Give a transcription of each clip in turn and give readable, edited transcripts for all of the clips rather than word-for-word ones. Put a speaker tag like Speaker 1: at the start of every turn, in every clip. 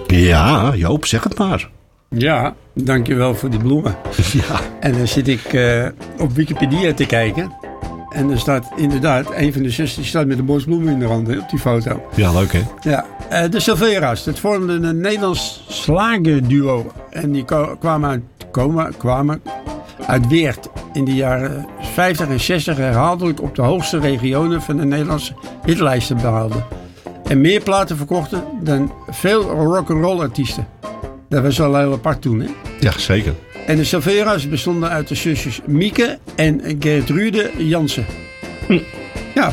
Speaker 1: Ja, Joop, zeg het maar.
Speaker 2: Ja, dankjewel voor die bloemen.
Speaker 1: Ja.
Speaker 2: En dan zit ik op Wikipedia te kijken. En er staat inderdaad, een van de zussen die staat met een bos bloemen in de hand op die foto.
Speaker 1: Ja, leuk hè?
Speaker 2: Ja, de Silvera's, dat vormden een Nederlands slagerduo. En die kwamen uit Weert in de jaren 50 en 60 herhaaldelijk op de hoogste regionen van de Nederlandse hitlijsten behaalden. En meer platen verkochten dan veel rock'n'roll artiesten. Dat was wel heel apart toen, hè?
Speaker 1: Ja, zeker.
Speaker 2: En de Silvera's bestonden uit de zusjes Mieke en Gertrude Jansen. Ja,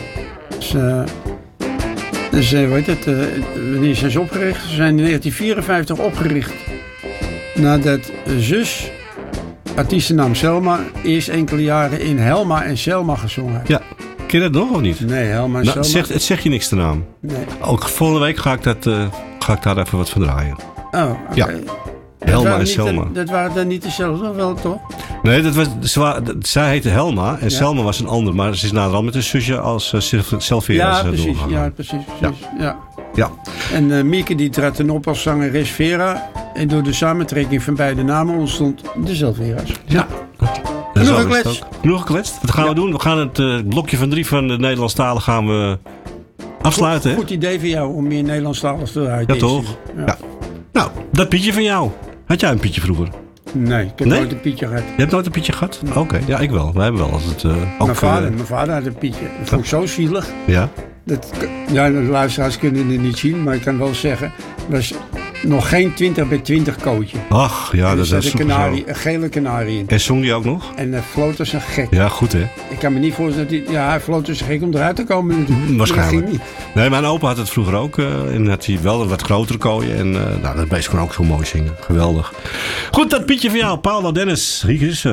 Speaker 2: dus weet het, wanneer zijn ze opgericht? Ze zijn in 1954 opgericht. Nadat zus, artiestennaam Selma, eerst enkele jaren in Helma en Selma gezongen heeft.
Speaker 1: Ja, ken je dat nog of niet?
Speaker 2: Nee, Helma en Selma.
Speaker 1: Het zegt je niks de naam.
Speaker 2: Nee.
Speaker 1: Ook volgende week ga ik daar even wat van draaien.
Speaker 2: Oh, oké.
Speaker 1: Ja. Helma en Selma.
Speaker 2: Dat waren dan niet dezelfde, wel toch?
Speaker 1: Nee, zij heette Helma en Selma was een ander. Maar ze is naderhand met een zusje als Silvera's doorgegaan.
Speaker 2: Ja, precies.
Speaker 1: Ja.
Speaker 2: En Mieke die trad dan op als zangeres Vera. En door de samentrekking van beide namen ontstond de Silvera's.
Speaker 1: Ja.
Speaker 2: Genoeg gekletst.
Speaker 1: Genoeg gekletst. Wat gaan we doen? We gaan het blokje van 3 van de Nederlandstalen gaan we afsluiten.
Speaker 2: Goed idee van jou om meer Nederlandstalig te uitdelen.
Speaker 1: Ja, toch? Ja. Nou, dat Pietje van jou. Had jij een Pietje vroeger?
Speaker 2: Nee, ik heb nooit een Pietje gehad.
Speaker 1: Je hebt nooit een Pietje gehad? Nee. Oké, ja, ik wel. Wij hebben wel altijd...
Speaker 2: Mijn vader had een Pietje. Dat vond ik zo zielig.
Speaker 1: Ja?
Speaker 2: De luisteraars kunnen het niet zien, maar ik kan wel zeggen... Dat is nog geen 20 bij 20 kootje.
Speaker 1: Ach, ja, dat is
Speaker 2: een gele kanarie in.
Speaker 1: En zong die ook nog?
Speaker 2: En floot als een gek.
Speaker 1: Ja, goed hè?
Speaker 2: Ik kan me niet voorstellen dat hij floot als een gek om eruit te komen.
Speaker 1: Waarschijnlijk.
Speaker 2: Dat ging niet.
Speaker 1: Nee, mijn opa had het vroeger ook. En had hij wel een wat grotere kooien. En dat beest kon ook zo mooi zingen. Geweldig. Goed, dat Pietje van jou. Paolo Dennis. Hier is ze.